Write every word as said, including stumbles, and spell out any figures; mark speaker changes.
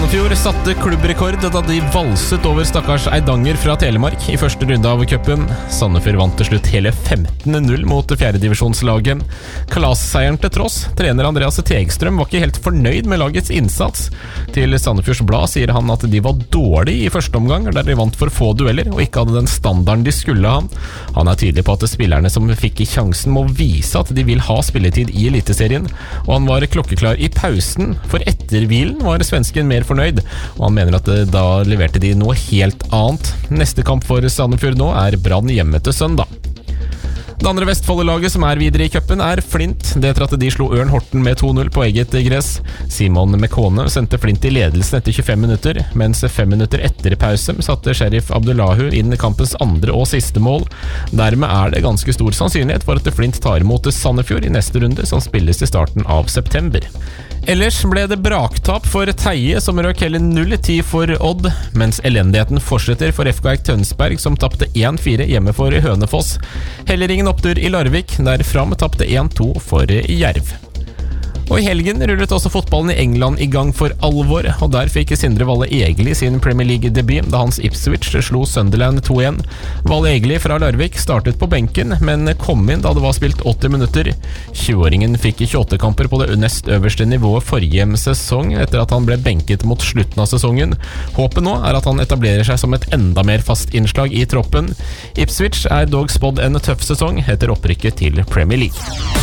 Speaker 1: Sandefjord satte klubbrekord da de valset over stakkars Eidanger fra Telemark i første runde av cupen. Sandefjord vant til slutt hele femten null mot fjerdedivisjonslaget. Kalasseieren til tross, trener Andreas Tegstrøm var ikke helt fornøyd med lagets innsats. Til Sandefjords Blad sier han at de var dårlige i første omgang, der de vant for få dueller og ikke hadde den standarden de skulle ha. Han er tydelig på at spillerne som fikk sjansen må vise at de vil ha spilletid i Eliteserien, og han var klokkeklar i pausen, for etter hvilen var svensken mer fornøyd, og han mener at da leverte de noe helt annet. Neste kamp for Sandefjord nå er Brann hjemme til søndag. Det andre Vestfoldelaget som er videre i cupen er Flint. Det etter at de slo Ørn Horten med to null på eget gress. Simon Mekone sendte Flint i ledelsen etter tjuefem minutter, mens fem minutter etter pause satte Sheriff Abdullahu inn kampens andre og siste mål. Dermed er det ganske stor sannsynlighet for at Flint tar imot Sandefjord i neste runde, som spilles i starten av september. Ellers ble det braktap for Teie, som røk hele null ti for Odd, mens elendigheten fortsetter for F K Eik Tønsberg, som tapte en fire hjemme for Hønefoss. Heller ingen opptur i Larvik, der Fram tapte en to for Jerv. Og i helgen rullet også fotballen i England i gang for alvor, og der fikk Sindre Valle Egeli sin Premier League-debut da hans Ipswich slo Sunderland to en. Valle Egeli fra Larvik startet på benken, men kom inn da det var spilt åtti minutter. tjueåringen fikk tjueåtte kamper på det nest øverste nivået forrige sesong, etter at han ble benket mot slutten av sesongen. Håpet nå er at han etablerer seg som et enda mer fast innslag i troppen. Ipswich er dog spådd en tøff sesong etter opprykket til Premier League.